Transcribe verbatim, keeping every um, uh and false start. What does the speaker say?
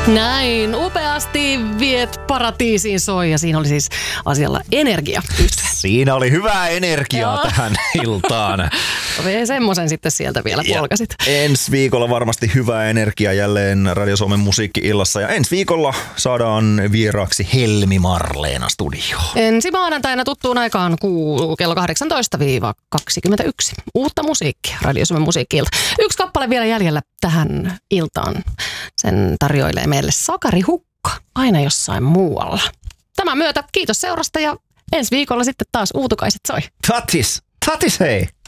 Näin upeasti viet paratiisiin soi ja siinä oli siis asialla energia. Siinä oli hyvää energiaa tähän iltaan. Vei semmoisen sitten sieltä vielä polkasit. Ensi viikolla varmasti hyvää energiaa jälleen Radio Suomen musiikki-illassa ja ensi viikolla saadaan vieraaksi Helmi Marleena studioon. Ensi maanantaina tuttuun aikaan kuu, kello kahdeksantoista kaksikymmentäyksi. Uutta musiikkia Radio Suomen musiikki-ilta. Yksi kappale vielä jäljellä tähän iltaan. Sen tarjoilee meille Sakari Hukka aina jossain muualla. Tämän myötä kiitos seurasta ja ensi viikolla sitten taas uutukaiset soi. Tatis, tatis hei!